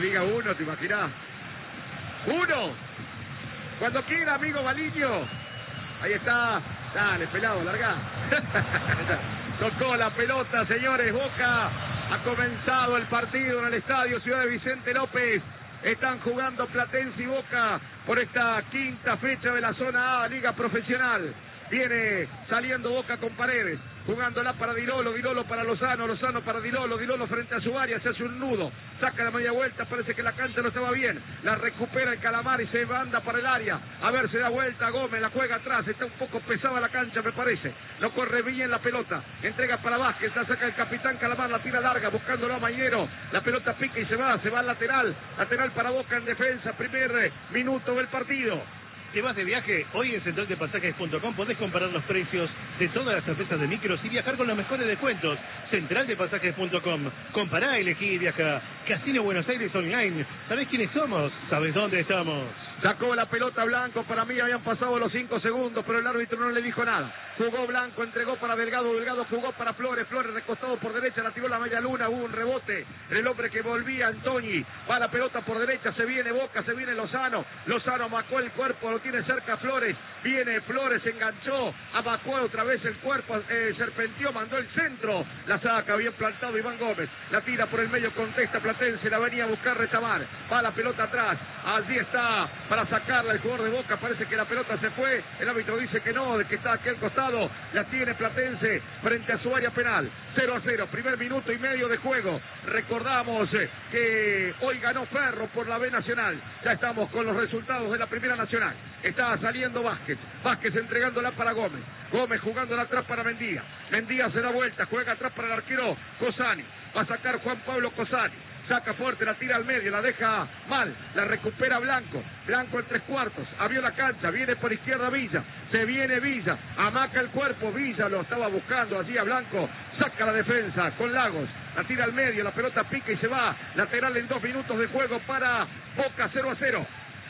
Liga 1, ¿te imaginás? 1. Cuando quiera, amigo Baliño. Ahí está. Dale, pelado, larga. Tocó la pelota, señores. Boca ha comenzado el partido en el estadio Ciudad de Vicente López. Están jugando Platense y Boca por esta quinta fecha de la zona A, Liga Profesional. Viene saliendo Boca con Paredes, jugándola para Dilolo, Dilolo para Lozano, Lozano para Dilolo, Dilolo frente a su área, se hace un nudo, saca la media vuelta, parece que la cancha no estaba bien, la recupera el Calamar y se anda para el área, a ver, se da vuelta Gómez, la juega atrás, está un poco pesada la cancha me parece, no corre bien la pelota, entrega para Vázquez, la saca el capitán Calamar, la tira larga, buscándolo a Mañero, la pelota pica y se va al lateral, lateral para Boca en defensa, primer minuto del partido. ¿Te vas de viaje? Hoy en centraldepasajes.com podés comparar los precios de todas las empresas de micros y viajar con los mejores descuentos. Centraldepasajes.com. Compará, elegí y viaja. Casino Buenos Aires Online. ¿Sabés quiénes somos? ¿Sabés dónde estamos? Sacó la pelota Blanco, para mí habían pasado los 5 segundos, pero el árbitro no le dijo nada. Jugó Blanco, entregó para Delgado, Delgado jugó para Flores, Flores recostado por derecha, la tiró la media luna, hubo un rebote. El hombre que volvía, Antoni, va la pelota por derecha, se viene Boca, se viene Lozano. Lozano amacó el cuerpo, lo tiene cerca Flores, viene Flores, enganchó, amacó otra vez el cuerpo, serpenteó, mandó el centro, la saca, bien plantado Iván Gómez, la tira por el medio, contesta Platense, la venía a buscar Retamar, va la pelota atrás, allí está, para sacarla el jugador de Boca, parece que la pelota se fue, el árbitro dice que no, de que está aquí al costado, la tiene Platense frente a su área penal, 0-0, primer minuto y medio de juego, recordamos que hoy ganó Ferro por la B Nacional, ya estamos con los resultados de la Primera Nacional, está saliendo Vázquez, Vázquez entregándola para Gómez, Gómez jugándola atrás para Mendía, Mendía se da vuelta, juega atrás para el arquero Cosani, va a sacar Juan Pablo Cosani, saca fuerte, la tira al medio, la deja mal, la recupera Blanco, Blanco en 3/4, abrió la cancha, viene por izquierda Villa, se viene Villa, amaca el cuerpo, Villa lo estaba buscando allí a Blanco, saca la defensa con Lagos, la tira al medio, la pelota pica y se va, lateral en 2 minutos de juego para Boca, 0-0.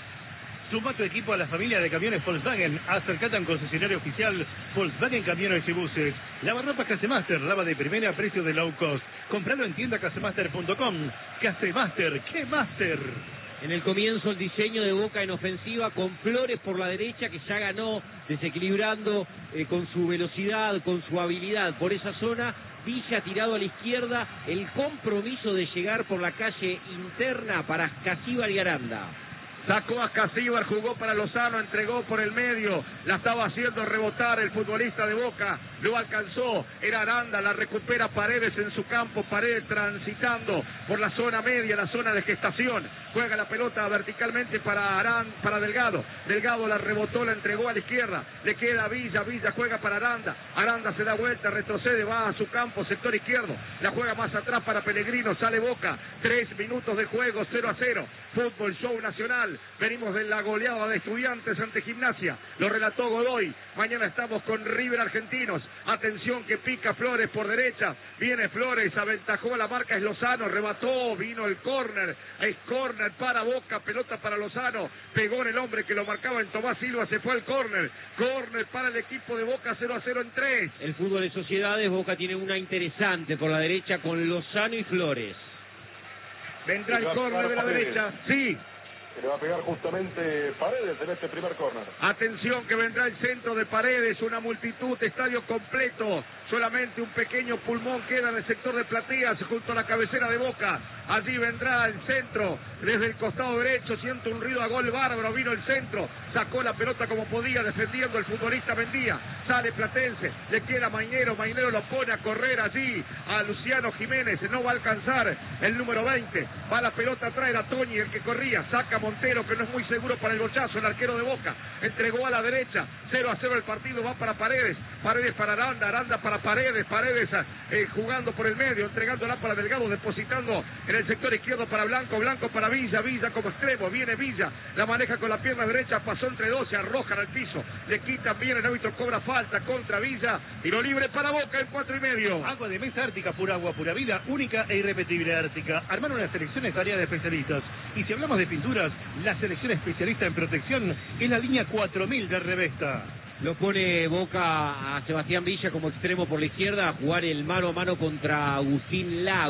Suma tu equipo a la familia de camiones Volkswagen. Acercate a un concesionario oficial Volkswagen Camiones y Buses. Lavarropas Casemaster, lava de primera a precio de low cost. Compralo en tienda casemaster.com. Casemaster, ¡qué master! En el comienzo el diseño de Boca en ofensiva con Flores por la derecha que ya ganó desequilibrando con su velocidad, con su habilidad por esa zona. Villa tirado a la izquierda, el compromiso de llegar por la calle interna para Casíbar y Aranda. Sacó a Casíbar, jugó para Lozano, entregó por el medio, la estaba haciendo rebotar el futbolista de Boca, lo alcanzó, era Aranda, la recupera Paredes en su campo, Paredes transitando por la zona media, la zona de gestación, juega la pelota verticalmente para Delgado, Delgado la rebotó, la entregó a la izquierda, le queda Villa, Villa juega para Aranda, Aranda se da vuelta, retrocede, va a su campo, sector izquierdo, la juega más atrás para Pellegrino, sale Boca, 3 minutos de juego, 0-0, Fútbol Show Nacional. Venimos de la goleada de Estudiantes ante Gimnasia, lo relató Godoy, mañana estamos con River Argentinos, atención que pica Flores por derecha, viene Flores, aventajó la marca, es Lozano, rebató, vino el córner, es córner para Boca, pelota para Lozano, pegó en el hombre que lo marcaba en Tomás Silva, se fue al córner, córner para el equipo de Boca, 0-0 en 3. El fútbol de sociedades, Boca tiene una interesante por la derecha con Lozano y Flores. Vendrá el córner de la derecha, sí. Le va a pegar justamente Paredes en este primer córner. Atención que vendrá el centro de Paredes, una multitud, estadio completo, solamente un pequeño pulmón queda en el sector de Plateas junto a la cabecera de Boca, allí vendrá el centro, desde el costado derecho, siento un ruido a gol bárbaro, vino el centro, sacó la pelota como podía, defendiendo el futbolista Mendía, sale Platense, le queda Mañero, Mañero lo pone a correr allí, a Luciano Jiménez, no va a alcanzar el número 20, va la pelota a traer a Toñi, el que corría, saca Montero, que no es muy seguro para el bochazo, el arquero de Boca, entregó a la derecha, 0-0 el partido, va para Paredes, Paredes para Aranda, Aranda para Paredes, Paredes jugando por el medio, entregándola para Delgado, depositando en el sector izquierdo para Blanco, Blanco para Villa, Villa como extremo, viene Villa, la maneja con la pierna derecha, pasó entre dos, se arrojan al piso, le quitan bien, el árbitro cobra falta contra Villa, tiro libre para Boca en 4,5. Agua de mesa Ártica, pura agua, pura vida, única e irrepetible Ártica. Armaron unas selecciones variadas de especialistas. Y si hablamos de pinturas, la selección especialista en protección es la línea 4000 de Revesta. Lo pone Boca a Sebastián Villa como extremo por la izquierda a jugar el mano a mano contra Agustín Lagos.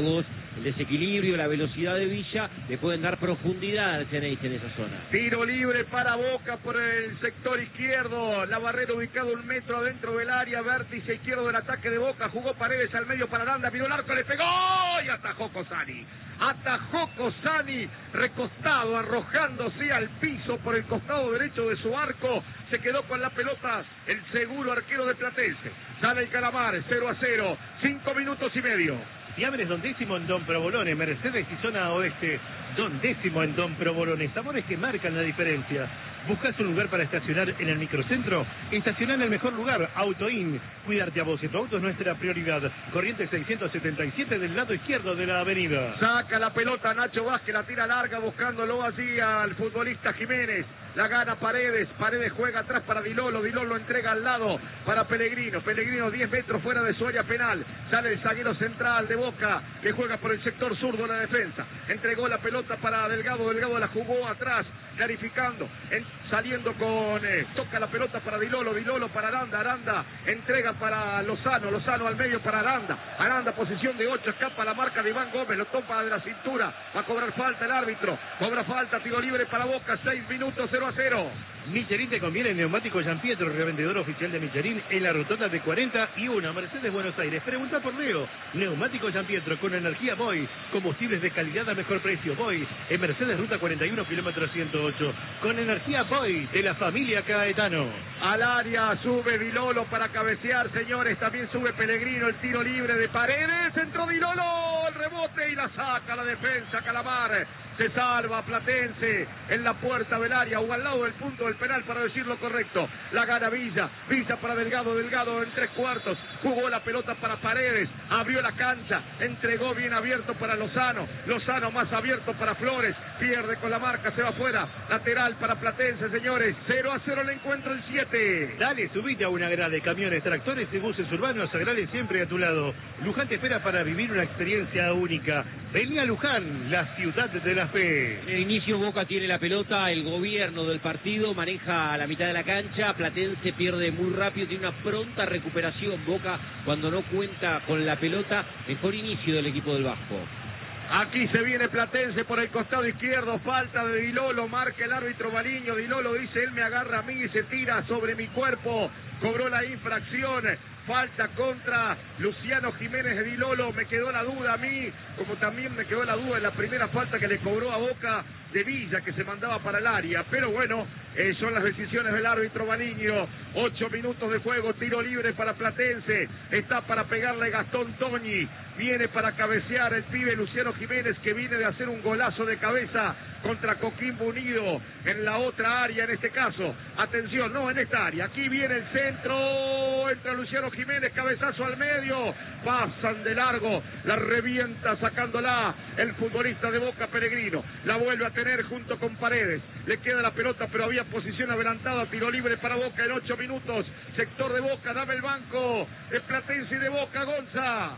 el desequilibrio, la velocidad de Villa, le pueden dar profundidad al Ceneice en esa zona. Tiro libre para Boca por el sector izquierdo. La barrera ubicado 1 metro adentro del área. Vértice izquierdo del ataque de Boca. Jugó Paredes al medio para Aranda. Miró el arco, le pegó y atajó Cosani. Atajó Cosani, recostado, arrojándose al piso por el costado derecho de su arco. Se quedó con la pelota el seguro arquero de Platense. Sale el Calamar, 0-0, 5 minutos y medio. Fiambres Don Décimo en Don Provolone, Mercedes y zona oeste, Don Décimo en Don Provolone, sabores que marcan la diferencia. ¿Buscas un lugar para estacionar en el microcentro? Estacionar en el mejor lugar, Autoin. Cuidarte a vos y tu auto es nuestra prioridad. Corrientes 677 del lado izquierdo de la avenida. Saca la pelota Nacho Vázquez, la tira larga buscándolo allí al futbolista Jiménez. La gana Paredes, Paredes juega atrás para Dilolo, Dilolo entrega al lado para Pellegrino. Pellegrino 10 metros fuera de su área penal. Sale el zaguero central de Boca, que juega por el sector sur de la defensa. Entregó la pelota para Delgado, Delgado la jugó atrás, clarificando, saliendo con... toca la pelota para Dilolo, Dilolo para Aranda, Aranda entrega para Lozano, Lozano al medio para Aranda. Aranda posición de 8, escapa la marca de Iván Gómez, lo topa de la cintura, va a cobrar falta el árbitro, cobra falta, tiro libre para Boca, 6 minutos, 0-0. Michelin te conviene, neumático Gian Pietro, revendedor oficial de Michelin en la rotonda de 41, Mercedes Buenos Aires. Pregunta por Leo. Neumático Gian Pietro con energía Boy, combustibles de calidad a mejor precio. Boy en Mercedes Ruta 41, kilómetro 108, con energía Boy de la familia Caetano. Al área sube Dilolo para cabecear, señores, también sube Pellegrino, el tiro libre de Paredes, entró Dilolo, el rebote y la saca la defensa, Calamar. Se salva Platense en la puerta del área o al lado del punto del penal, para decir lo correcto. La gana Villa, Villa para Delgado, Delgado en 3/4, jugó la pelota para Paredes, abrió la cancha, entregó bien abierto para Lozano, Lozano más abierto para Flores, pierde con la marca, se va afuera, lateral para Platense, señores, 0-0 el encuentro, el 7. Dale, subite a una grada de camiones, tractores y buses urbanos, Agrale siempre a tu lado. Luján te espera para vivir una experiencia única. Vení a Luján, la ciudad de la fe. En el inicio Boca tiene la pelota, el gobierno del partido maneja a la mitad de la cancha, Platense pierde muy rápido, tiene una pronta recuperación. Boca, cuando no cuenta con la pelota, mejor inicio del equipo del Vasco. Aquí se viene Platense por el costado izquierdo, falta de Dilolo, marca el árbitro Baliño. Dilolo dice, él me agarra a mí y se tira sobre mi cuerpo, cobró la infracción. Falta contra Luciano Jiménez de Dilolo. Me quedó la duda a mí, como también me quedó la duda en la primera falta que le cobró a Boca de Villa, que se mandaba para el área. Pero bueno, son las decisiones del árbitro Baliño. 8 minutos de juego, tiro libre para Platense. Está para pegarle Gastón Toñi. Viene para cabecear el pibe Luciano Jiménez, que viene de hacer un golazo de cabeza contra Coquimbo Unido en la otra área, en este caso. Atención, no en esta área. Aquí viene el centro, entra Luciano Jiménez, cabezazo al medio, pasan de largo, la revienta sacándola el futbolista de Boca, Pellegrino. La vuelve a tener junto con Paredes. Le queda la pelota, pero había posición adelantada. Tiro libre para Boca en 8 minutos. Sector de Boca, dame el banco de Platense y de Boca, Gonza.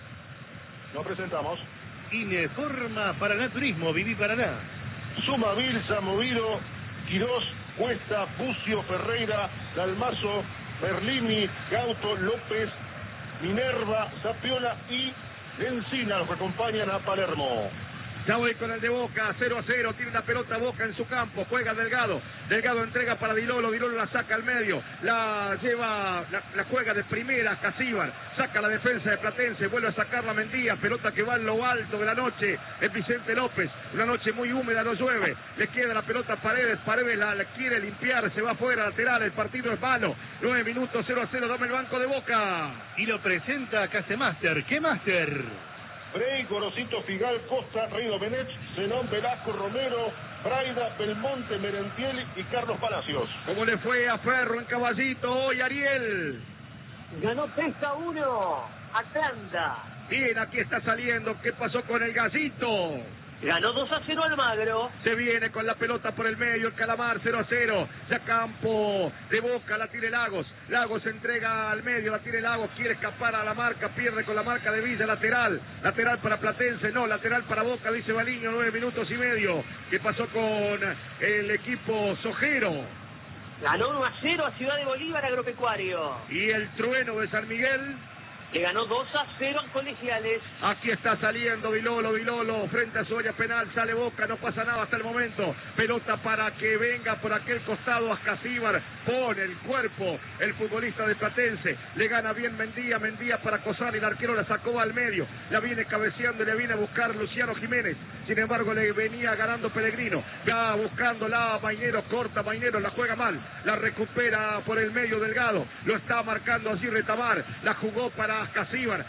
Nos presentamos. Ineforma Paraná Turismo, Viví Paraná. Suma, Vilsa, Movido, Quirós, Cuesta, Bucio, Ferreira, Dalmazo, Berlini, Gauto, López, Minerva, Zapiola y Encina, los que acompañan a Palermo. Ya voy con el de Boca, 0-0, tiene la pelota Boca en su campo, juega Delgado, Delgado entrega para Dilolo, Dilolo la saca al medio, la lleva, la juega de primera, Casíbar, saca la defensa de Platense, vuelve a sacar la Mendía, pelota que va en lo alto de la noche, es Vicente López, una noche muy húmeda, no llueve, le queda la pelota a Paredes, Paredes la quiere limpiar, se va afuera, lateral, el partido es malo, 9 minutos, 0-0, dame el banco de Boca. Y lo presenta Casemaster. ¿Qué Master? Frey, Gorosito, Figal, Costa, Rey Domenech, Zenón, Velasco, Romero, Braida, Belmonte, Merentiel y Carlos Palacios. ¿Cómo le fue a Ferro en Caballito hoy, Ariel? Ganó 3-1, Atlanta. Bien, aquí está saliendo. ¿Qué pasó con el Gallito? Ganó 2-0 Almagro. Se viene con la pelota por el medio, el Calamar, 0-0. Ya campo de Boca, la tira Lagos. Lagos entrega al medio, la tira Lagos. Quiere escapar a la marca, pierde con la marca de Villa, lateral. Lateral para Platense, no, lateral para Boca, dice Baliño, 9 minutos y medio. ¿Qué pasó con el equipo Sojero? Ganó 1-0 a Ciudad de Bolívar, Agropecuario. Y el Trueno de San Miguel. Le ganó 2-0 a Colegiales. Aquí está saliendo Vilolo, frente a su área penal, sale Boca, no pasa nada hasta el momento. Pelota para que venga por aquel costado Ascasíbar, pone el cuerpo, el futbolista de Platense, le gana bien Mendía para Cosani, el arquero la sacó al medio, la viene cabeceando y le viene a buscar Luciano Jiménez, sin embargo le venía ganando Pellegrino, va buscándola Mainero, corta Mainero, la juega mal, la recupera por el medio Delgado, lo está marcando así Retamar, la jugó para Ascasíbar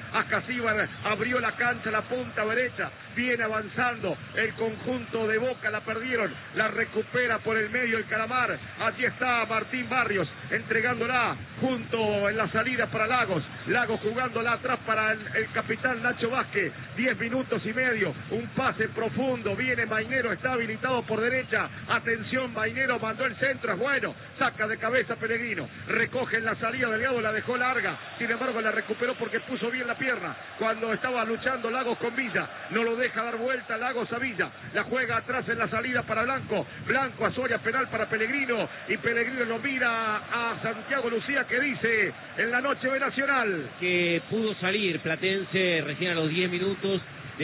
abrió la cancha, la punta derecha, viene avanzando el conjunto de Boca, la perdieron, la recupera por el medio el Calamar, allí está Martín Barrios, entregándola junto en la salida para Lagos jugándola atrás para el capitán Nacho Vázquez, 10 minutos y medio, un pase profundo, viene Mainero, está habilitado por derecha, atención Mainero, mandó el centro, es bueno, saca de cabeza Pellegrino, recoge en la salida Delgado, la dejó larga, sin embargo la recuperó porque puso bien la pierna, cuando estaba luchando Lagos con Villa, no lo deja dar vuelta Lagos a Villa, la juega atrás en la salida para Blanco a su área penal para Pellegrino, y Pellegrino lo mira a Santiago Lucía que dice en la noche de Nacional que pudo salir Platense recién a los 10 minutos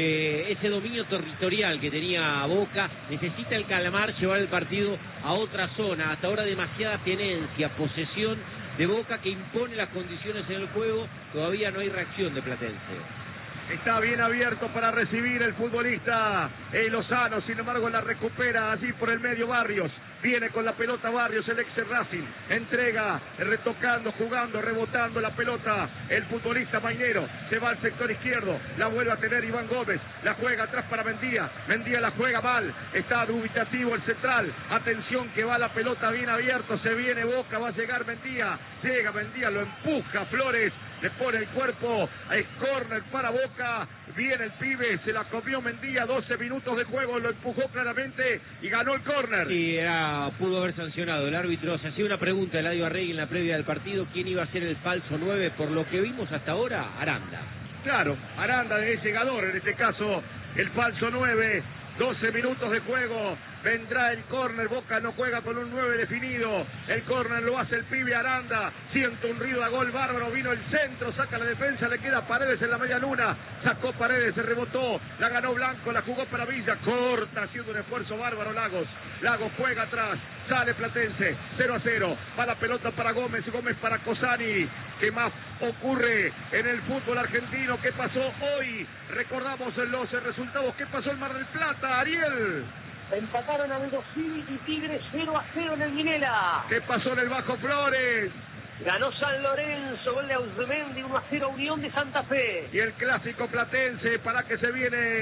de ese dominio territorial que tenía Boca. Necesita el Calamar llevar el partido a otra zona, hasta ahora demasiada tenencia, posesión de Boca que impone las condiciones en el juego, todavía no hay reacción de Platense. Está bien abierto para recibir el futbolista Lozano, sin embargo la recupera allí por el medio Barrios, viene con la pelota Barrios, el ex Racing, entrega, retocando, jugando, rebotando la pelota, el futbolista Mainero, se va al sector izquierdo, la vuelve a tener Iván Gómez, la juega atrás para Mendía la juega mal, está dubitativo el central, atención que va la pelota bien abierto, se viene Boca, va a llegar Mendía, llega Mendía, lo empuja Flores, le pone el cuerpo, es córner para Boca, viene el pibe, se la comió Mendía, 12 minutos de juego, lo empujó claramente y ganó el córner. Y pudo haber sancionado el árbitro. Se hacía una pregunta de Eladio Arregui en la previa del partido, ¿quién iba a ser el falso 9? Por lo que vimos hasta ahora, Aranda. Claro, Aranda es llegador, en este caso el falso 9, 12 minutos de juego, vendrá el córner, Boca no juega con un 9 definido, el córner lo hace el pibe Aranda, siente un ruido a gol bárbaro, vino el centro, saca la defensa, le queda Paredes en la media luna, sacó Paredes, se rebotó, la ganó Blanco, la jugó para Villa, corta, haciendo un esfuerzo bárbaro Lagos juega atrás, sale Platense, 0-0, va la pelota para Gómez para Cosani, ¿qué más ocurre en el fútbol argentino? ¿Qué pasó hoy? Recordamos los resultados, ¿qué pasó en Mar del Plata, Ariel? Empataron a Mendocini y Tigre 0-0 en el Minela. ¿Qué pasó en el Bajo Flores? Ganó San Lorenzo, gol de Ausmendi, 1-0 Unión de Santa Fe. Y el clásico Platense, para que se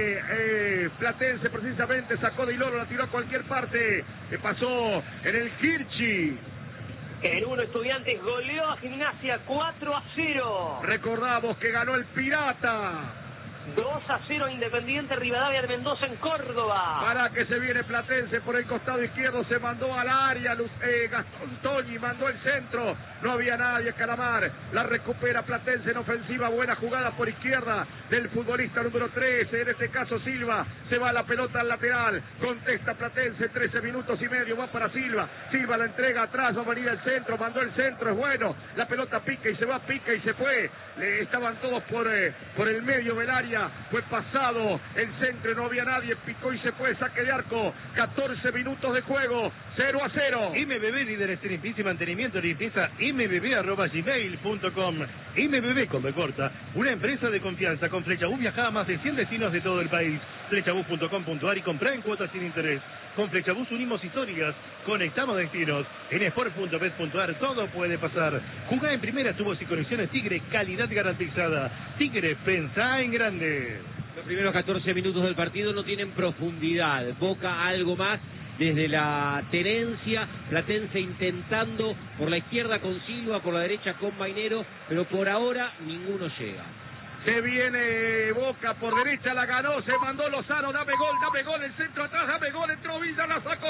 viene Platense precisamente, sacó de Iloro, la tiró a cualquier parte. ¿Qué pasó en el Kirchi? En uno Estudiantes goleó a Gimnasia 4-0. Recordamos que ganó el Pirata. 2-0 Independiente Rivadavia de Mendoza en Córdoba. Para que se viene Platense por el costado izquierdo, se mandó al área, Gastón Toñi mandó el centro, no había nadie, Calamar, la recupera Platense en ofensiva, buena jugada por izquierda del futbolista número 13, en este caso Silva, se va la pelota al lateral, contesta Platense, 13 minutos y medio, va para Silva la entrega atrás, va a venir el centro, mandó el centro, es bueno, la pelota pica y se va, pica y se fue, estaban todos por el medio del área, fue pasado el centro, no había nadie, picó y se fue, saque de arco, 14 minutos de juego, 0-0. MBB, líderes en limpieza y mantenimiento, limpieza mbb@gmail.com. MBB con B corta, una empresa de confianza. Con Flechabús viaja a más de 100 destinos de todo el país. Flechabús.com.ar y compra en cuotas sin interés. Con Flechabús unimos historias, conectamos destinos. En sport.bet.ar todo puede pasar. Jugá en primera, tubos y conexiones Tigre, calidad garantizada. Tigre, pensá en grande. Los primeros 14 minutos del partido no tienen profundidad. Boca algo más desde la tenencia, Platense intentando por la izquierda con Silva, por la derecha con Mainero, pero por ahora ninguno llega. Se viene Boca por derecha, la ganó, se mandó Lozano, dame gol, el centro atrás, dame gol, entró Villa, la sacó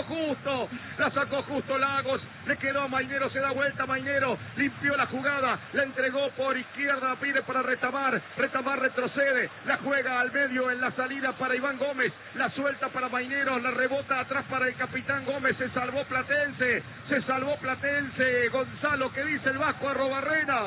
justo Lagos, le quedó a Mainero, se da vuelta Mainero, limpió la jugada, la entregó por izquierda, pide para Retamar retrocede, la juega al medio en la salida para Iván Gómez, la suelta para Mainero, la rebota atrás para el capitán Gómez, se salvó Platense, Gonzalo, ¿qué dice el Vasco Arrobarrena?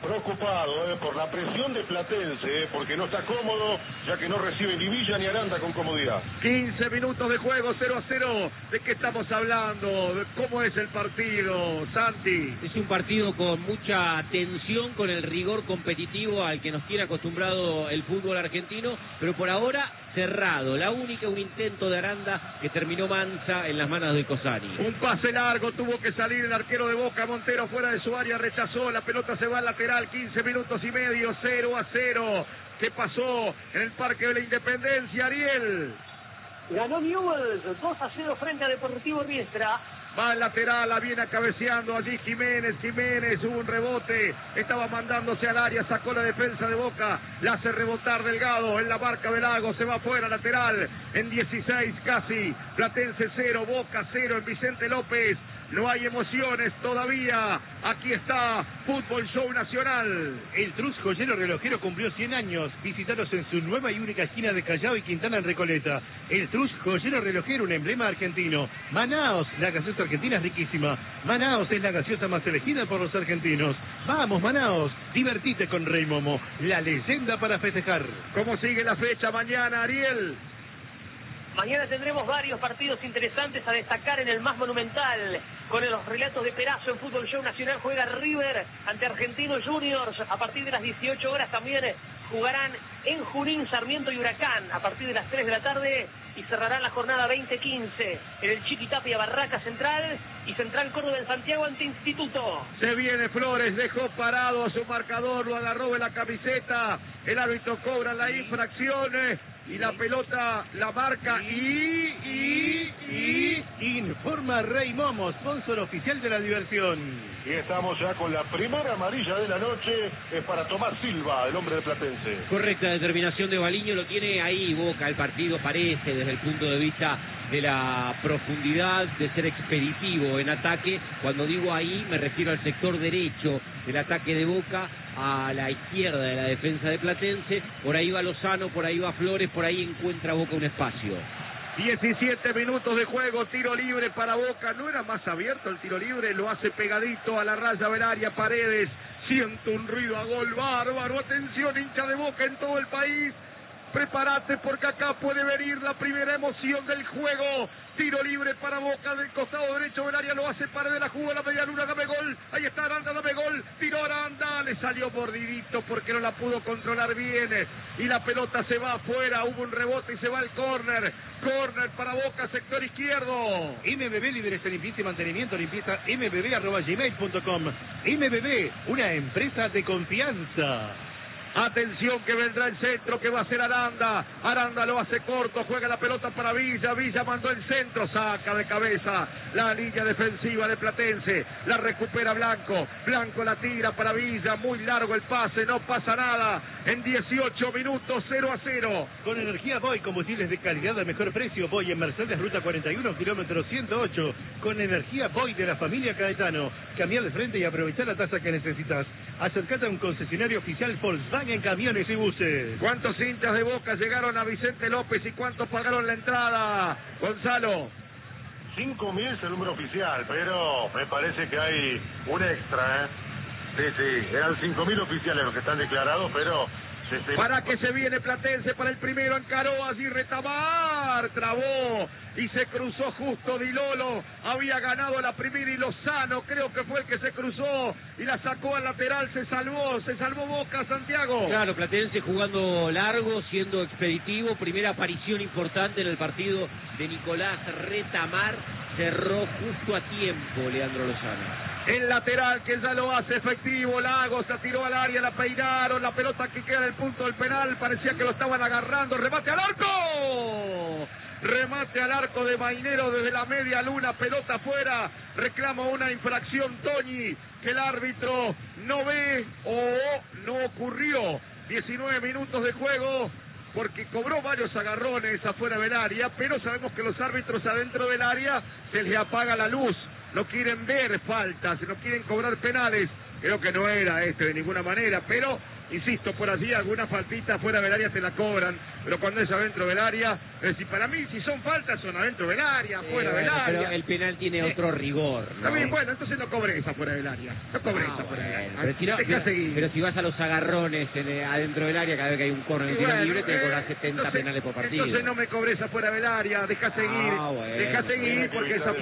Preocupado por la presión de Platense, porque no está cómodo, ya que no recibe ni Villa ni Aranda con comodidad. 15 minutos de juego, 0-0. ¿De qué estamos hablando? ¿De cómo es el partido, Santi? Es un partido con mucha tensión, con el rigor competitivo al que nos tiene acostumbrado el fútbol argentino, pero por ahora cerrado. Un intento de Aranda que terminó mansa en las manos de Cosani. Un pase largo, tuvo que salir el arquero de Boca, Montero fuera de su área, rechazó, la pelota se va al lateral, 15 minutos y medio, 0-0. ¿Qué pasó en el Parque de la Independencia, Ariel? Ganó Newell's 2-0 frente a Deportivo Riestra. Va al lateral, la viene cabeceando allí Jiménez, hubo un rebote, estaba mandándose al área, sacó la defensa de Boca, la hace rebotar Delgado, en la marca del Lago, se va afuera, lateral, en 16 casi, Platense 0, Boca 0, en Vicente López, no hay emociones todavía, aquí está Fútbol Show Nacional. El Trus Joyero Relojero cumplió 100 años, visitaros en su nueva y única esquina de Callao y Quintana en Recoleta. El Trus Joyero Relojero, un emblema argentino. Manaos, la gaseosa argentina es riquísima. Manaos es la gaseosa más elegida por los argentinos. Vamos, Manaos, divertite con Rey Momo, la leyenda para festejar. ¿Cómo sigue la fecha mañana, Ariel? Mañana tendremos varios partidos interesantes a destacar en el más monumental. Con los relatos de Perazo en Fútbol Show Nacional juega River ante Argentinos Juniors. A partir de las 18 horas también jugarán en Junín, Sarmiento y Huracán. A partir de las 3 de la tarde y cerrarán la jornada 20-15 en el Chiquitapia Barraca Central y Central Córdoba en Santiago ante Instituto. Se viene Flores, dejó parado a su marcador, lo agarró de la camiseta. El árbitro cobra la infracción. Y la pelota la marca Informa Rey Momo, sponsor oficial de la diversión. Y estamos ya con la primera amarilla de la noche, es para Tomás Silva, el hombre de Platense. Correcta determinación de Baliño, lo tiene ahí Boca, el partido parece desde el punto de vista de la profundidad, de ser expeditivo en ataque. Cuando digo ahí me refiero al sector derecho del ataque de Boca, a la izquierda de la defensa de Platense. Por ahí va Lozano, por ahí va Flores, por ahí encuentra Boca un espacio. 17 minutos de juego, tiro libre para Boca. No era más abierto el tiro libre, lo hace pegadito a la raya del área. Paredes, siento un ruido a gol bárbaro. Atención, hincha de Boca en todo el país. Prepárate porque acá puede venir la primera emoción del juego. Tiro libre para Boca del costado derecho del área, lo hace Paredes, la jugó a la media luna, dame gol. Ahí está Aranda, dame gol. Tiró Aranda, le salió mordidito porque no la pudo controlar bien. Y la pelota se va afuera, hubo un rebote y se va al córner. Córner para Boca, sector izquierdo. MBB Líderes en Limpieza y Mantenimiento, limpieza mbb@gmail.com. MBB, una empresa de confianza. Atención que vendrá el centro, que va a ser Aranda. Aranda lo hace corto, juega la pelota para Villa. Villa mandó el centro, saca de cabeza la línea defensiva de Platense. La recupera Blanco. Blanco la tira para Villa, muy largo el pase, no pasa nada. En 18 minutos, 0-0. Con energía Boy, combustibles de calidad al mejor precio. Boy en Mercedes, ruta 41, kilómetro 108. Con energía Boy de la familia Caetano. Cambiar de frente y aprovechar la tasa que necesitas. Acercate a un concesionario oficial Volkswagen en camiones y buses. ¿Cuántos hinchas de Boca llegaron a Vicente López y cuántos pagaron la entrada, Gonzalo? 5.000 es el número oficial, pero me parece que hay un extra, Sí, eran 5.000 oficiales los que están declarados, pero... Para que se viene Platense para el primero, encaró allí Retamar, trabó y se cruzó justo Dilolo, había ganado la primera y Lozano creo que fue el que se cruzó y la sacó al lateral, se salvó Boca, Santiago. Claro, Platense jugando largo, siendo expeditivo, primera aparición importante en el partido de Nicolás Retamar, cerró justo a tiempo Leandro Lozano. El lateral que ya lo hace efectivo, Lagos se tiró al área, la peinaron, la pelota que queda en el punto del penal, parecía que lo estaban agarrando, remate al arco. Remate al arco de Mainero desde la media luna, pelota afuera, reclama una infracción Toñi, que el árbitro no ve o no ocurrió. 19 minutos de juego, porque cobró varios agarrones afuera del área, pero sabemos que los árbitros adentro del área se les apaga la luz. No quieren ver faltas, no quieren cobrar penales. Creo que no era de ninguna manera, pero insisto, por allí alguna faltita fuera del área te la cobran, pero cuando es adentro del área, para mí si son faltas son adentro del área, fuera del área. Pero el penal tiene otro rigor, ¿no? También, bueno, entonces no cobre esa fuera del área, no cobre esa fuera del área. Pero si vas a los agarrones adentro del área, cada vez que hay un corner de tiro libre, te cobras 70 penales por partido. Entonces no me cobre esa fuera del área, deja seguir, porque esa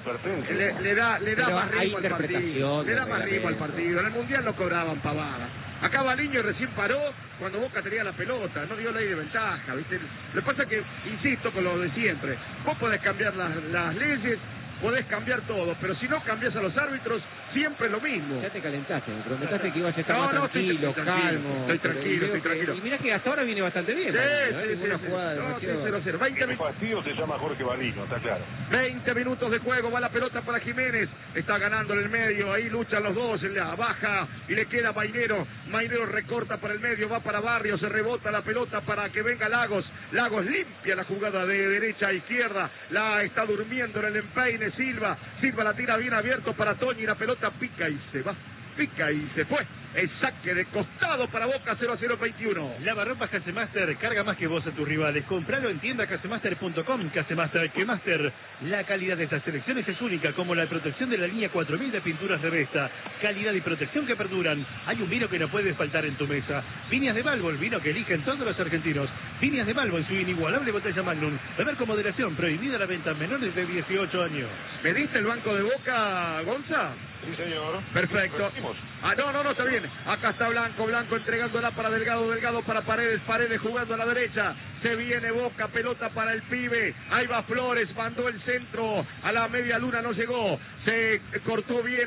le da más ritmo al partido. Le da más ritmo al partido. En el Mundial no cobraban pavadas. Acá Baliño recién paró cuando Boca tenía la pelota, no dio ley de ventaja, ¿viste? Lo que pasa es que, insisto con lo de siempre, vos podés cambiar las leyes, podés cambiar todo, pero si no cambias a los árbitros, siempre es lo mismo. Ya te calentaste, me prometiste que ibas a estar más tranquilo, calmo. Estoy tranquilo. Y mirá que hasta ahora viene bastante bien. Sí. Jugada no, 0-0. El partido se llama Jorge Baliño, está claro. 20 minutos de juego, va la pelota para Jiménez, está ganando en el medio, ahí luchan los dos, la baja y le queda Mainero recorta para el medio, va para Barrios, se rebota la pelota para que venga Lagos limpia la jugada de derecha a izquierda, la está durmiendo en el empeine Silva la tira bien abierto para Toñi, la pelota pica y se va. Pica y se fue. El saque de costado para Boca, 0-0 21. Lavarropas Casemaster, carga más que vos a tus rivales. Compralo en tienda casemaster.com. Casemaster, que Master. La calidad de estas selecciones es única, como la protección de la línea 4000 de pinturas de Vesta. Calidad y protección que perduran. Hay un vino que no puede faltar en tu mesa. Viñas de Balbo, el vino que eligen todos los argentinos. Viñas de Balbo en su inigualable botella Magnum. Beber con moderación, prohibida la venta a menores de 18 años. ¿Mediste el banco de Boca, Gonza? Sí, señor. Perfecto. No, está bien. Acá está Blanco entregándola para Delgado para Paredes jugando a la derecha. Se viene Boca, pelota para el pibe. Ahí va Flores, mandó el centro a la media luna, no llegó. Se cortó bien,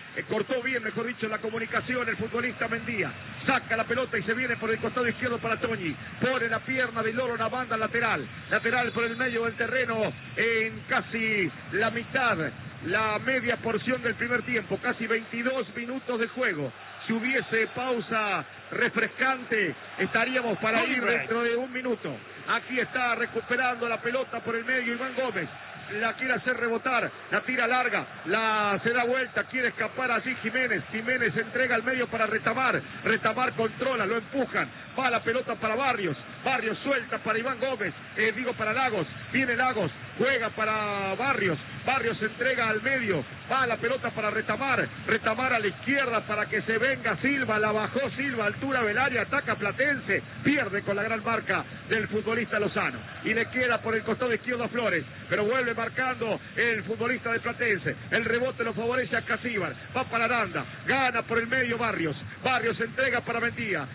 mejor dicho, la comunicación el futbolista Mendía. Saca la pelota y se viene por el costado izquierdo para Toñi. Pone la pierna de Loro, una banda lateral por el medio del terreno en casi la mitad. La media porción del primer tiempo, casi 22 minutos de juego. Si hubiese pausa refrescante, estaríamos para ir dentro de un minuto. Aquí está recuperando la pelota por el medio Iván Gómez. La quiere hacer rebotar, la tira larga, se da vuelta, quiere escapar allí Jiménez entrega al medio para Retamar controla, lo empujan, va la pelota para Barrios suelta para Iván Gómez, para Lagos, viene Lagos, juega para Barrios entrega al medio, va la pelota para Retamar a la izquierda para que se venga Silva, la bajó Silva, altura del área, ataca Platense, pierde con la gran marca del futbolista Lozano, y le queda por el costado izquierdo a Flores, pero vuelve marcando el futbolista de Platense, el rebote lo favorece a Casíbar, va para Aranda, gana por el medio Barrios entrega para Mendía,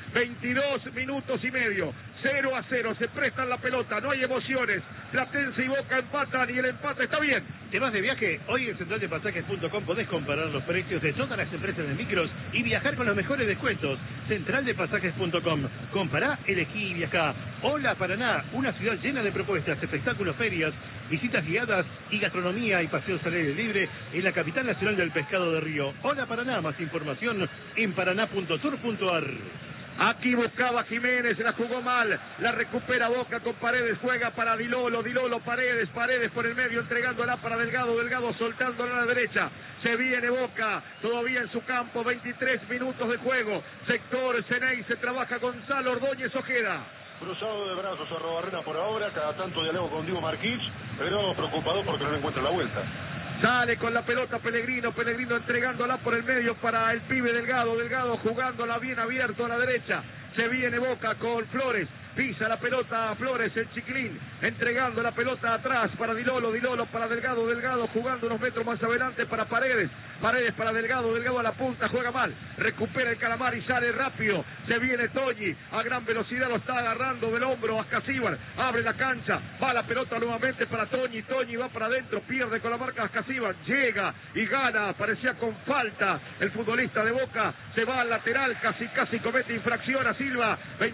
22 minutos y medio, 0-0, se prestan la pelota, no hay emociones, Platense y Boca empatan y el empate está bien. ¿Te vas de viaje? Hoy en centraldepasajes.com podés comparar los precios de todas las empresas de micros y viajar con los mejores descuentos. Centraldepasajes.com. Compará, elegí y viajá. Hola Paraná, una ciudad llena de propuestas, espectáculos, ferias, visitas guiadas y gastronomía y paseos al aire libre en la capital nacional del pescado de Río. Hola Paraná, más información en paraná.tour.ar. Aquí buscaba Jiménez, la jugó mal, la recupera Boca con Paredes, juega para Dilolo, Paredes por el medio, entregándola para Delgado soltándola a la derecha, se viene Boca, todavía en su campo, 23 minutos de juego, sector Ceney, se trabaja Gonzalo Ordóñez Ojeda. Cruzado de brazos a Arrobarrena por ahora, cada tanto diálogo con Diego Marquich, pero preocupado porque no le encuentra la vuelta. Sale con la pelota Pellegrino entregándola por el medio para el pibe Delgado jugándola bien abierto a la derecha. Se viene Boca con Flores, pisa la pelota a Flores, el Chiquilín, entregando la pelota atrás para Dilolo para Delgado jugando unos metros más adelante para Paredes para Delgado a la punta, juega mal, recupera el Calamar y sale rápido, se viene Toñi, a gran velocidad lo está agarrando del hombro a Casíbar, abre la cancha, va la pelota nuevamente para Toñi va para adentro, pierde con la marca a Casíbar, llega y gana, parecía con falta el futbolista de Boca, se va al lateral, casi comete infracción a Silva,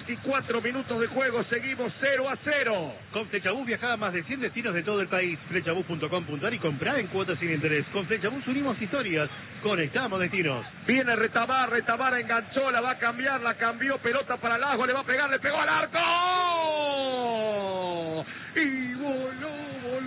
24 minutos de juego, seguimos 0-0. Con Flechabús viajá a más de 100 destinos de todo el país. Flechabús.com.ar y comprá en cuotas sin interés. Con Flechabús unimos historias, conectamos destinos. Viene Retamar enganchó, la va a cambiar, la cambió, pelota para Lago, le va a pegar, le pegó al arco. Y voló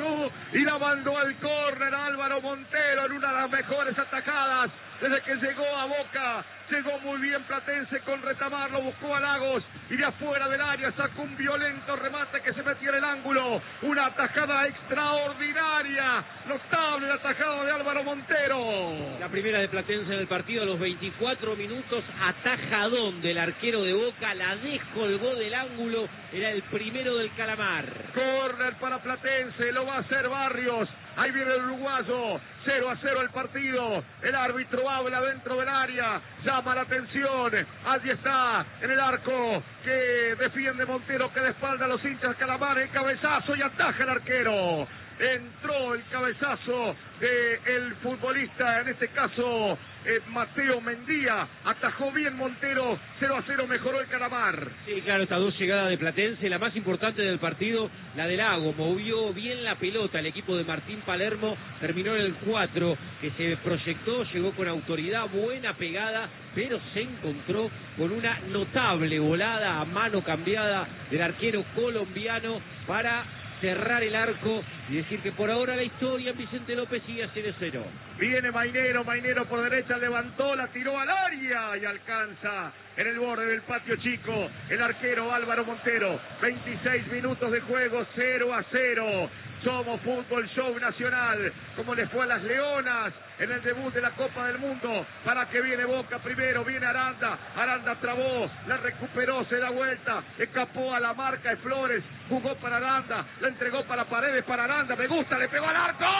y la mandó al córner Álvaro Montero en una de las mejores atajadas desde que llegó a Boca. Llegó muy bien Platense con Retamar, lo buscó a Lagos y de afuera del área sacó un violento remate que se metió en el ángulo. Una atajada extraordinaria, notable la atajada de Álvaro Montero. La primera de Platense en el partido a los 24 minutos, atajadón del arquero de Boca, la descolgó del ángulo, era el primero del Calamar. Córner para Platense, lo va a hacer Barrios. Ahí viene el uruguayo, 0-0 el partido. El árbitro habla dentro del área, llama la atención. Allí está, en el arco, que defiende Montero, que de espalda a los hinchas Calamar, el cabezazo y ataja el arquero. Entró el cabezazo del futbolista, en este caso Mateo Mendía, atajó bien Montero, 0-0 mejoró el Calamar. Sí, claro, estas dos llegadas de Platense, la más importante del partido, la de Lago, movió bien la pelota, el equipo de Martín Palermo terminó en el 4, que se proyectó, llegó con autoridad, buena pegada, pero se encontró con una notable volada a mano cambiada del arquero colombiano para cerrar el arco y decir que por ahora la historia en Vicente López sigue a 0-0. Viene Mainero por derecha, levantó, la tiró al área y alcanza en el borde del patio chico el arquero Álvaro Montero. 26 minutos de juego, 0-0. Somos Fútbol Show Nacional, como les fue a las Leonas en el debut de la Copa del Mundo. Para que viene Boca primero, viene Aranda trabó, la recuperó, se da vuelta, escapó a la marca de Flores, jugó para Aranda, la entregó para Paredes, para Aranda, me gusta, le pegó al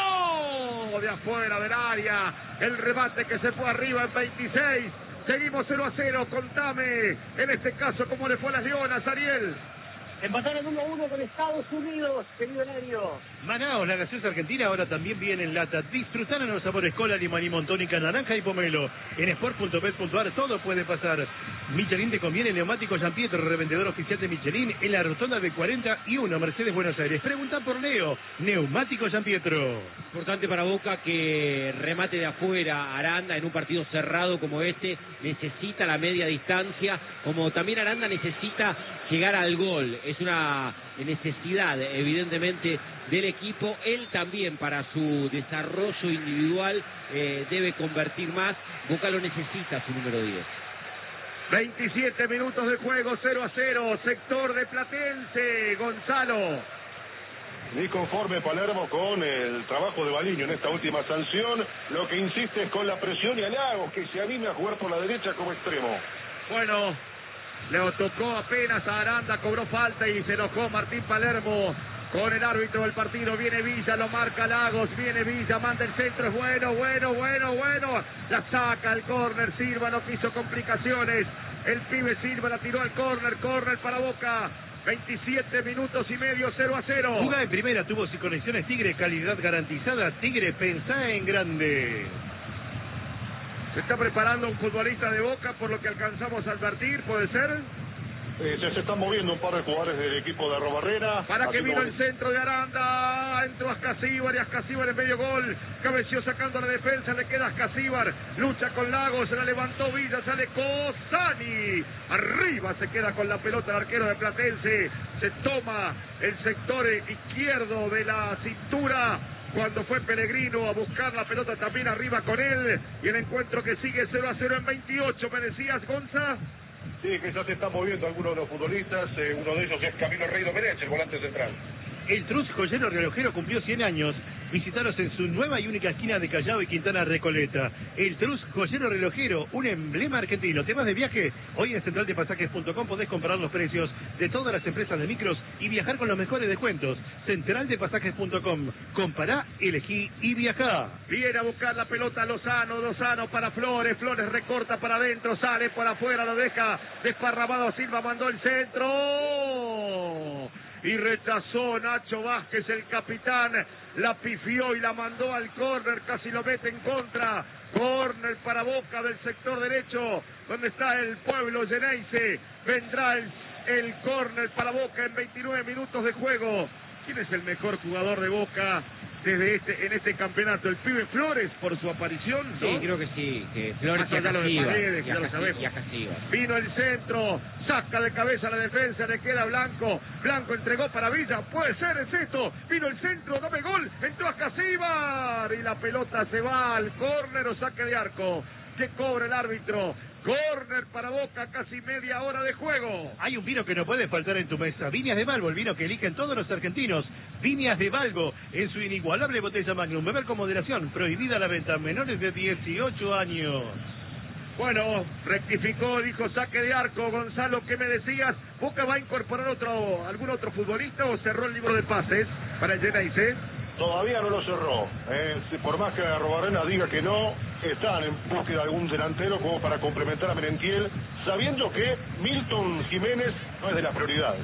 arco, de afuera del área, el remate que se fue arriba en 26, seguimos 0-0, contame, en este caso, cómo le fue a las Leonas, Ariel. Empataron 1-1 con Estados Unidos, querido Nerio. Manaos, la gaseosa argentina, ahora también viene en lata. Disfrutaron los sabores cola, limón y tónica, naranja y pomelo. En sport.bet.ar todo puede pasar. Michelin te conviene, neumático Jean Pietro, revendedor oficial de Michelin en la rotonda de 41, Mercedes, Buenos Aires. Pregunta por Leo, neumático Jean Pietro. Importante para Boca que remate de afuera Aranda en un partido cerrado como este, necesita la media distancia, como también Aranda necesita llegar al gol. Es una necesidad, evidentemente, del equipo. Él también, para su desarrollo individual, debe convertir más. Boca lo necesita, su número 10. 27 minutos de juego, 0-0, sector de Platense, Gonzalo. Ni conforme Palermo con el trabajo de Baliño en esta última sanción, lo que insiste es con la presión y a Lagos, que se anime a jugar por la derecha como extremo. Bueno, le tocó apenas a Aranda, cobró falta y se enojó Martín Palermo con el árbitro del partido. Viene Villa, lo marca Lagos, viene Villa, manda el centro, es bueno, la saca el córner, Silva no quiso complicaciones, el pibe Silva la tiró al córner para Boca. 27 minutos y medio, 0-0. Jugada en primera, tuvo conexiones Tigre, calidad garantizada. Tigre, pensá en grande. Se está preparando un futbolista de Boca, por lo que alcanzamos a advertir, ¿puede ser? Se están moviendo un par de jugadores del equipo de Arrobarrera. Para que vino el centro de Aranda, entró Ascasíbar y Ascasíbar en medio gol, cabeció sacando la defensa, le queda Ascasíbar, lucha con Lagos, se la levantó Villa, sale Cosani, arriba se queda con la pelota el arquero de Platense, se toma el sector izquierdo de la cintura, cuando fue Pellegrino a buscar la pelota también arriba con él, y el encuentro que sigue 0-0 en 28, ¿me decías, Gonza? Sí, que ya se están moviendo algunos de los futbolistas, uno de ellos es Camilo Rey Domenech, el volante central. El Trus Joyero Relojero cumplió 100 años. Visitaros en su nueva y única esquina de Callao y Quintana Recoleta. El Trus Joyero Relojero, un emblema argentino. ¿Temas de viaje? Hoy en centraldepasajes.com podés comparar los precios de todas las empresas de micros y viajar con los mejores descuentos. Centraldepasajes.com. Compará, elegí y viajá. Viene a buscar la pelota Lozano para Flores. Flores recorta para adentro, sale por afuera, lo deja desparramado. Silva mandó el centro. Y rechazó Nacho Vázquez, el capitán, la pifió y la mandó al córner, casi lo mete en contra. Córner para Boca del sector derecho, donde está el pueblo Geneise. Vendrá el córner para Boca en 29 minutos de juego. ¿Quién es el mejor jugador de Boca? en este campeonato. El pibe Flores por su aparición, ¿no? Sí, creo que sí, que Flores Más allá de lo de Paredes, y ya lo sabemos. a Casivas. Vino el centro, saca de cabeza la defensa, le queda Blanco. Blanco entregó para Villa, puede ser, es esto. Vino el centro, dame gol, entró a Casíbar y la pelota se va al córner o saque de arco. Que cobra el árbitro. Córner para Boca, casi media hora de juego. Hay un vino que no puede faltar en tu mesa. Viñas de Balbo, el vino que eligen todos los argentinos. Viñas de Balbo, en su inigualable botella Magnum. Beber con moderación, prohibida la venta a menores de 18 años. Bueno, rectificó, dijo saque de arco. Gonzalo, ¿qué me decías? ¿Boca va a incorporar algún otro futbolista o cerró el libro de pases para el Geneise? Todavía no lo cerró. Por más que Arrobarrena diga que no, están en búsqueda de algún delantero como para complementar a Merentiel, sabiendo que Milton Jiménez no es de las prioridades.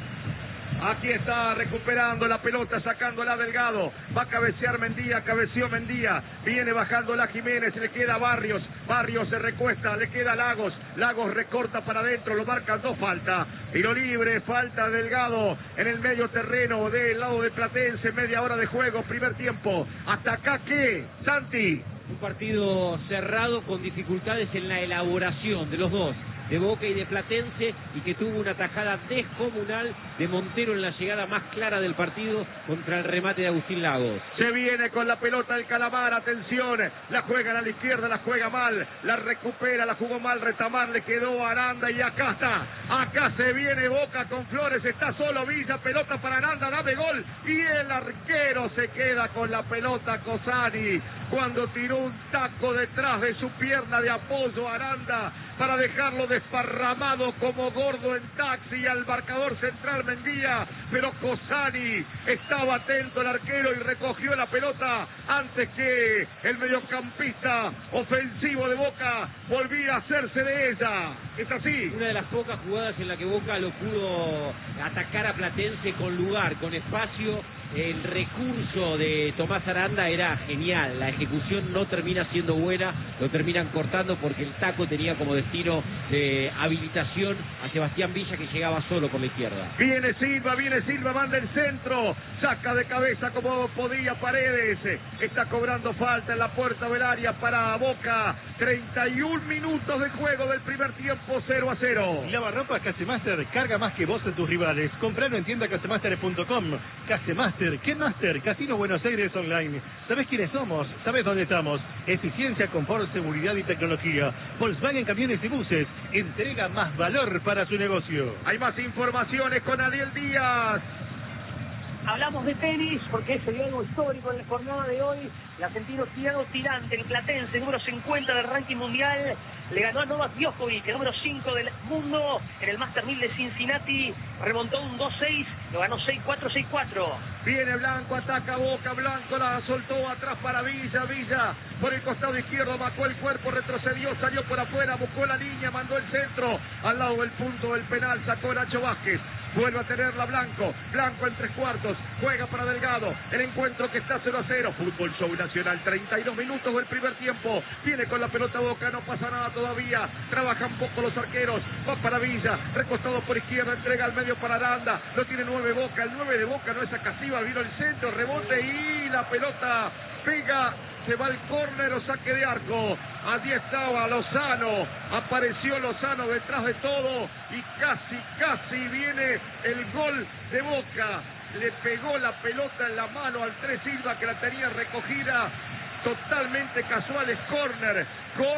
Aquí está recuperando la pelota, sacándola Delgado. Va a cabecear Mendía, cabeceó Mendía. Viene bajándola Jiménez, le queda Barrios. Barrios se recuesta, le queda Lagos. Lagos recorta para adentro, lo marcan dos falta. Tiro libre, falta Delgado en el medio terreno del lado de Platense. Media hora de juego, primer tiempo. ¿Hasta acá qué, Santi? Un partido cerrado con dificultades en la elaboración de los dos, de Boca y de Platense, y que tuvo una tajada descomunal de Montero en la llegada más clara del partido contra el remate de Agustín Lagos. Se viene con la pelota el Calamar, atención, la juegan a la izquierda, la juega mal, la recupera, la jugó mal Retamar, le quedó Aranda y acá está, acá se viene Boca con Flores, está solo Villa, pelota para Aranda, dame gol, y el arquero se queda con la pelota Cosani, cuando tiró un taco detrás de su pierna de apoyo Aranda, para dejarlo desparramado como gordo en taxi al marcador central Mendía, pero Cosani estaba atento el arquero y recogió la pelota antes que el mediocampista ofensivo de Boca volvía a hacerse de ella. Es así. Una de las pocas jugadas en la que Boca lo pudo atacar a Platense con lugar, con espacio. El recurso de Tomás Aranda era genial, la ejecución no termina siendo buena, lo terminan cortando porque el taco tenía como destino de habilitación a Sebastián Villa, que llegaba solo por la izquierda. Viene Silva, manda el centro, saca de cabeza como podía Paredes, está cobrando falta en la puerta del área para Boca. 31 minutos de juego del primer tiempo, 0-0. Lavarropas Casemaster, carga más que vos en tus rivales. Compralo en tienda casemaster.com. Casemaster, ¿qué Master? Casino Buenos Aires Online. ¿Sabés quiénes somos? ¿Sabés dónde estamos? Eficiencia, confort, seguridad y tecnología. Volkswagen Camiones y Buses. Entrega más valor para su negocio. Hay más informaciones con Ariel Díaz. Hablamos de tenis porque se dio algo histórico en la jornada de hoy. El argentino Thiago Tirante, el platense, número 50 del ranking mundial, le ganó a Novak Djokovic, el número 5 del mundo, en el Master 1000 de Cincinnati. Remontó un 2-6, lo ganó 6-4, 6-4. Viene Blanco, ataca Boca, Blanco la soltó atrás para Villa, Villa por el costado izquierdo, bajó el cuerpo, retrocedió, salió por afuera, buscó la línea, mandó el centro, al lado del punto del penal, sacó Nacho Vázquez. Vuelve a tenerla Blanco, Blanco en tres cuartos, juega para Delgado, el encuentro que está 0-0, Fútbol Show Nacional, 32 minutos del primer tiempo, viene con la pelota Boca, no pasa nada todavía, trabajan poco los arqueros, va para Villa, recostado por izquierda, entrega al medio para Aranda, lo tiene 9 Boca, el 9 de Boca no es Acasiva, vino el centro, rebote y la pelota pega, se va el córner o saque de arco. Allí estaba Lozano, apareció Lozano detrás de todo y casi viene el gol de Boca. Le pegó la pelota en la mano al Tres Silva, que la tenía recogida. Totalmente casual, es córner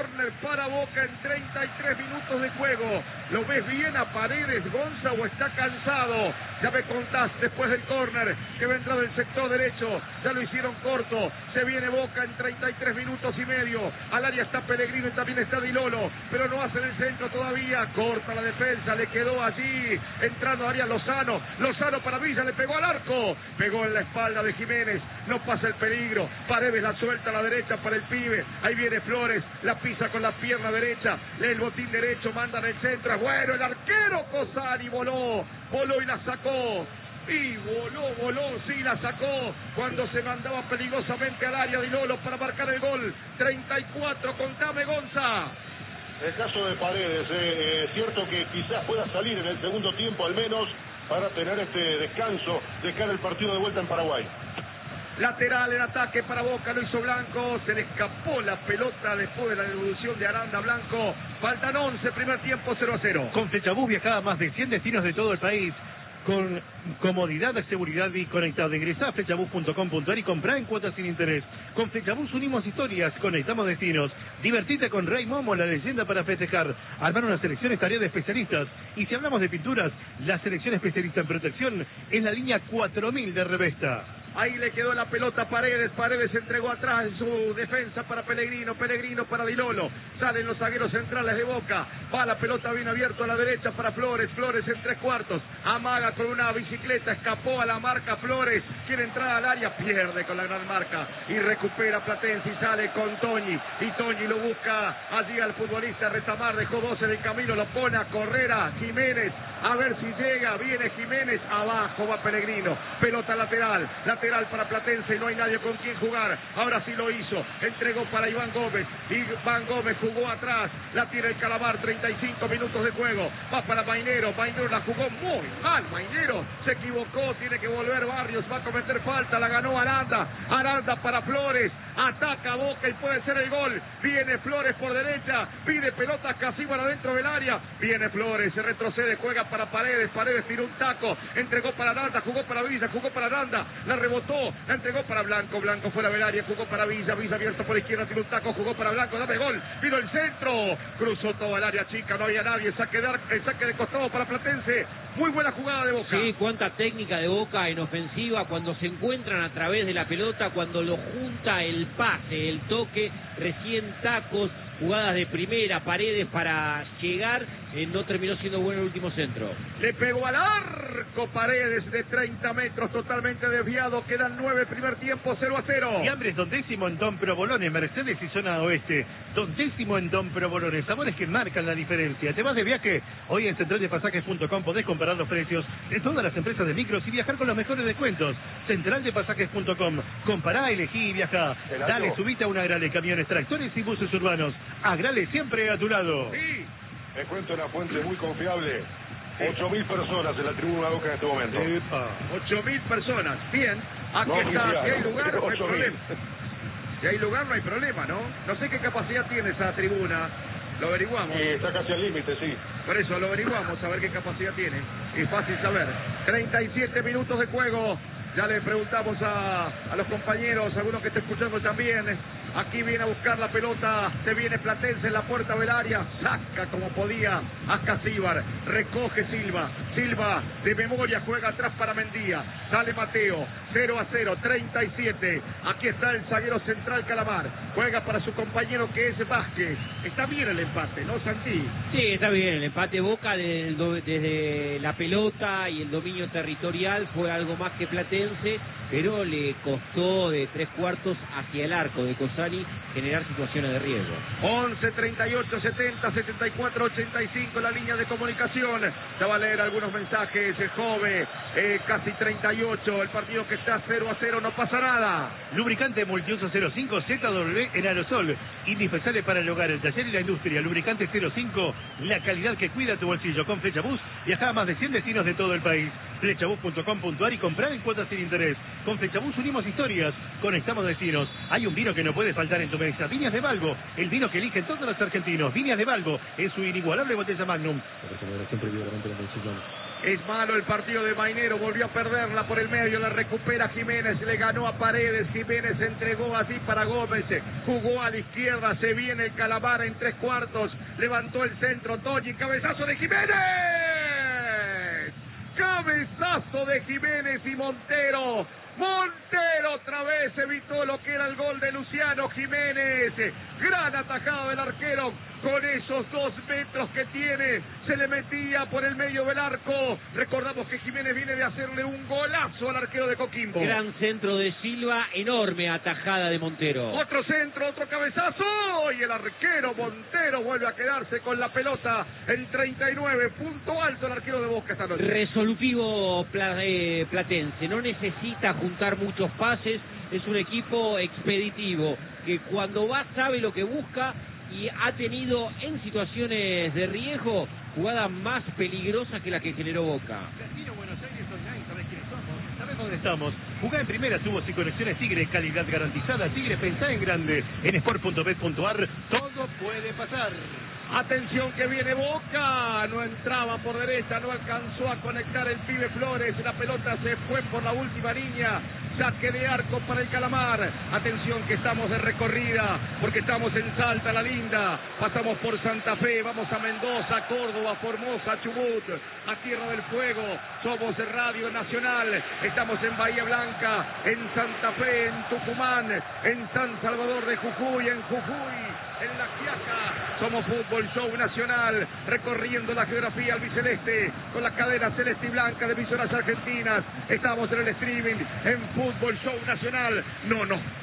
para Boca en 33 minutos de juego. ¿Lo ves bien a Paredes, Gonza, o está cansado? Ya me contás después del córner que vendrá del sector derecho, ya lo hicieron corto, se viene Boca en 33 minutos y medio, al área está Pellegrino y también está Di Lolo, pero no hacen el centro todavía, corta la defensa, le quedó allí, entrando a área Lozano para Villa, le pegó al arco, pegó en la espalda de Jiménez, no pasa el peligro, Paredes la suelta a la derecha para el pibe, ahí viene Flores, la pisa con la pierna derecha, lee el botín derecho, mandan el centro, bueno, el arquero Cosani voló y la sacó. Y voló, sí la sacó cuando se mandaba peligrosamente al área de Lolo para marcar el gol. 34, contame Gonza. El caso de Paredes, es cierto que quizás pueda salir en el segundo tiempo al menos para tener este descanso de cara al partido de vuelta en Paraguay. Lateral en ataque para Boca, lo hizo Blanco. Se le escapó la pelota después de la devolución de Aranda. Blanco. Faltan 11, primer tiempo 0-0. Con Flechabús viajaba a más de 100 destinos de todo el país. Con comodidad, seguridad y conectado. Ingresá a flechabús.com.ar y comprá en cuotas sin interés. Con Flechabús unimos historias, conectamos destinos. Divertite con Rey Momo, la leyenda para festejar. Armar una selección es tarea de especialistas. Y si hablamos de pinturas, la selección especialista en protección es la línea 4000 de Revesta. Ahí le quedó la pelota a Paredes. Paredes entregó atrás en su defensa para Pellegrino. Pellegrino para Dilolo. Salen los zagueros centrales de Boca. Va la pelota bien abierto a la derecha para Flores. Flores en 3/4. Amaga con una bicicleta. Escapó a la marca Flores. Quiere entrar al área. Pierde con la gran marca. Y recupera Platense y sale con Toñi. Y Toñi lo busca allí al futbolista Retamar. Dejó 12 de camino. Lo pone a correr a Jiménez. A ver si llega. Viene Jiménez. Abajo va Pellegrino. Pelota lateral. Lateral para Platense y no hay nadie con quien jugar. Ahora sí lo hizo. Entregó para Iván Gómez. Iván Gómez jugó atrás. La tiene el Calamar. 35 minutos de juego. Va para Mainero. Mainero la jugó muy mal. Mainero se equivocó. Tiene que volver Barrios. Va a cometer falta. La ganó Aranda. Aranda para Flores. Ataca Boca y puede ser el gol. Viene Flores por derecha. Pide pelota Casíbar adentro del área. Viene Flores. Se retrocede. Juega para Paredes. Paredes tiró un taco. Entregó para Aranda. Jugó para Villa. Jugó para Aranda. La rebotó. La entregó para Blanco. Blanco fuera del área. Jugó para Villa. Villa abierto por izquierda. Tiró un taco. Jugó para Blanco. Dame gol. Vino el centro. Cruzó toda el área chica. No había nadie. Saque de costado para Platense. Muy buena jugada de Boca. Sí, cuánta técnica de Boca en ofensiva cuando se encuentran a través de la pelota, cuando lo junta el pase, el toque, recién tacos, jugadas de primera, Paredes para llegar, no terminó siendo bueno el último centro. Le pegó al arco Paredes de 30 metros, totalmente desviado. Quedan 9, primer tiempo 0-0. Fiambres Don Décimo en Don Provolone, Mercedes y zona oeste. Don Décimo en Don Provolone, sabores que marcan la diferencia. ¿Te vas de viaje? Hoy en centraldepasajes.com podés comparar los precios de todas las empresas de micros y viajar con los mejores descuentos. Centraldepasajes.com. Compará, elegí y viajá. Dale, subite a una Agrale, camiones, tractores y buses urbanos. Agrale siempre a tu lado. Sí. Les cuento una fuente muy confiable. 8.000 personas en la tribuna Boca en este momento. 8.000 personas. Bien. Aquí No, está. ya, Si hay lugar, no hay 8.000. problema. Si hay lugar, no hay problema, ¿no? No sé qué capacidad tiene esa tribuna. Lo averiguamos. Está casi al límite, sí. Por eso lo averiguamos, a ver qué capacidad tiene. Es fácil saber. 37 minutos de juego. Ya le preguntamos a los compañeros, algunos que están escuchando también. Aquí viene a buscar la pelota. Se viene Platense en la puerta del área. Saca como podía a Casíbar. Recoge Silva. Silva de memoria juega atrás para Mendía. Sale Mateo. 0-0, 37. Aquí está el zaguero central Calamar. Juega para su compañero que es Vázquez. Está bien el empate, ¿no, Santi? Sí, está bien, el empate Boca desde la pelota y el dominio territorial fue algo más que Platense, pero le costó de 3/4 hacia el arco de Cosani generar situaciones de riesgo. 11, 38, 70, 74, 85, la línea de comunicación. Ya va a leer algunos mensajes. Jove, casi 38, el partido que está 0-0, no pasa nada. Lubricante Multiuso 05 ZW en aerosol. Indispensable para el hogar, el taller y la industria. Lubricante 05, la calidad que cuida tu bolsillo. Con Flechabús viaja a más de 100 destinos de todo el país. Flechabús.com.ar y comprar en cuotas sin interés. Con Flechabús unimos historias, conectamos destinos. Hay un vino que no puede faltar en tu mesa. Viñas de Balbo, el vino que eligen todos los argentinos. Viñas de Balbo es su inigualable botella Magnum. Es malo el partido de Mainero, volvió a perderla por el medio, la recupera Jiménez, le ganó a Paredes, Jiménez entregó así para Gómez, jugó a la izquierda, se viene el Calamar en 3/4, levantó el centro, Toñi, cabezazo de Jiménez, cabezazo de Jiménez y Montero otra vez evitó lo que era el gol de Luciano Jiménez. Gran atajada del arquero. Con esos 2 metros que tiene, se le metía por el medio del arco. Recordamos que Jiménez viene de hacerle un golazo al arquero de Coquimbo. Gran centro de Silva, enorme atajada de Montero. Otro centro, otro cabezazo. Y el arquero Montero vuelve a quedarse con la pelota en 39. Punto alto el arquero de Boca esta noche. Resolutivo Platense. No necesita juntar muchos pases. Es un equipo expeditivo que cuando va sabe lo que busca y ha tenido en situaciones de riesgo jugadas más peligrosas que la que generó Boca. Casino Buenos Aires Online, ¿sabés quiénes somos? ¿Sabés dónde estamos? Jugá en primera, tubos y conexiones Tigre, calidad garantizada. Tigre, pensá en grande. En sport.bet.ar todo puede pasar. Atención que viene Boca, no entraba por derecha, no alcanzó a conectar el pibe Flores, la pelota se fue por la última línea, saque de arco para el Calamar. Atención que estamos de recorrida, porque estamos en Salta la Linda, pasamos por Santa Fe, vamos a Mendoza, Córdoba, Formosa, Chubut, a Tierra del Fuego, somos Radio Nacional, estamos en Bahía Blanca, en Santa Fe, en Tucumán, en San Salvador de Jujuy, en Jujuy, en La Quiaca, somos Fútbol Show Nacional, recorriendo la geografía albiceleste, con la cadena celeste y blanca de emisoras argentinas, estamos en el streaming, en Fútbol Show Nacional, no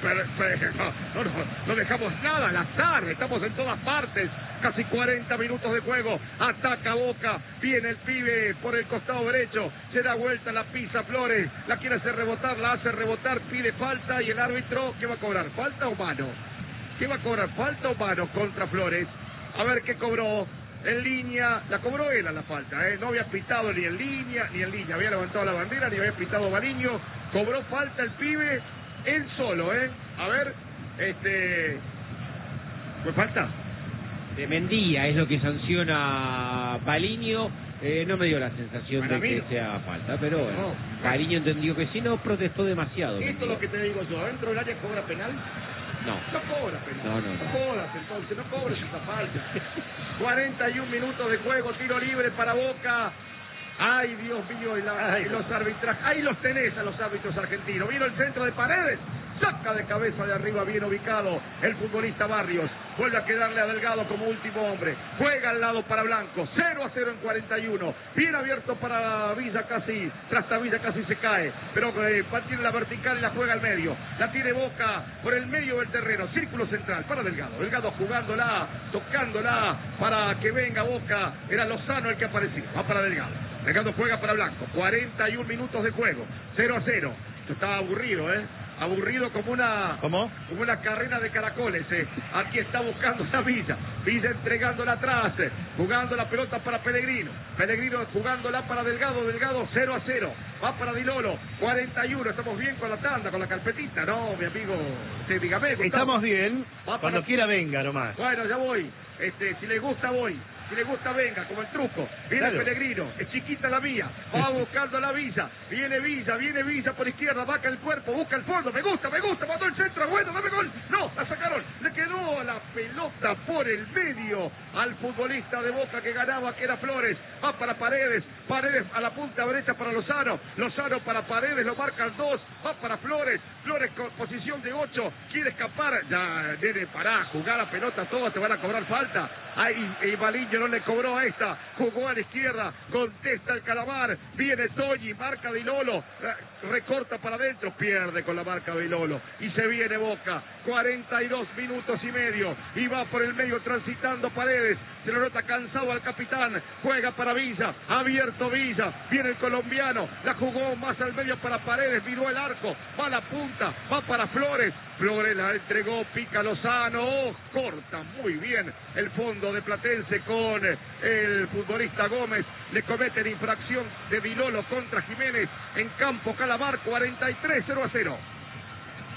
dejamos nada al azar, estamos en todas partes, casi 40 minutos de juego, ataca Boca, viene el pibe por el costado derecho, se da vuelta, la pisa Flores, la quiere hacer rebotar, la hace rebotar, pide falta y el árbitro, ¿qué va a cobrar? ¿Falta o mano? ¿Qué va a cobrar? ¿Falta o mano contra Flores? A ver qué cobró. En línea, la cobró él a la falta, ¿eh? No había pitado ni en línea, había levantado la bandera, ni había pitado Baliño. Cobró falta el pibe, él solo, ¿eh? A ver, ¿fue falta? De Mendía es lo que sanciona Baliño. No me dio la sensación de que sea falta, pero bueno, No. Baliño entendió que sí, no protestó demasiado. Esto es lo que te digo yo, ¿adentro del área cobra penal? No. No cobra penal. No. Cobras entonces, no cobres esa falta. 41 minutos de juego, tiro libre para Boca. Ay, Dios mío, y los arbitrajes. Ahí los tenés a los árbitros argentinos. Vino el centro de Paredes. Saca de cabeza de arriba, bien ubicado el futbolista Barrios. Vuelve a quedarle a Delgado como último hombre. Juega al lado para Blanco. 0-0 en 41. Bien abierto para Villa casi. Villa casi se cae. Pero tiene la vertical y la juega al medio. La tiene Boca por el medio del terreno. Círculo central para Delgado. Delgado jugándola, tocándola para que venga Boca. Era Lozano el que aparecía. Va para Delgado. Delgado juega para Blanco. 41 minutos de juego. 0-0. Esto estaba aburrido, aburrido como una carrera de caracoles. Aquí está buscando la Villa entregándola atrás, jugando la pelota para Pellegrino jugándola para Delgado 0-0, va para Di Lolo, 41, estamos bien con la tanda, con la carpetita, no, mi amigo, dígame, Gustavo. Estamos bien, Va cuando para... quiera venga nomás. Bueno, ya voy, si le gusta voy. Si le gusta, venga, como el truco. Viene claro. Pellegrino, es chiquita la vía. Va buscando a la Villa. Viene Villa por izquierda, vaca el cuerpo, busca el fondo. Me gusta, mató el centro, bueno, dame gol. No, la sacaron. Le quedó la pelota por el medio al futbolista de Boca que ganaba, que era Flores. Va para Paredes a la punta derecha para Lozano para Paredes, lo marcan 2. Va para Flores con posición de 8. Quiere escapar. Ya, nene, pará, jugar la pelota toda, te van a cobrar falta. Ahí, Baliño no le cobró a esta, jugó a la izquierda, contesta el Calamar, viene Toñi, marca Di Lolo, recorta para adentro, pierde con la marca de Di Lolo, y se viene Boca, 42 minutos y medio, y va por el medio transitando Paredes, se lo nota cansado al capitán, juega para Villa, abierto Villa, viene el colombiano, la jugó más al medio para Paredes, miró el arco, va a la punta, va para Flores la entregó, pica Lozano, corta muy bien el fondo de Platense con el futbolista Gómez, le cometen infracción de Di Lolo contra Jiménez en campo Calamar, 43-0-0.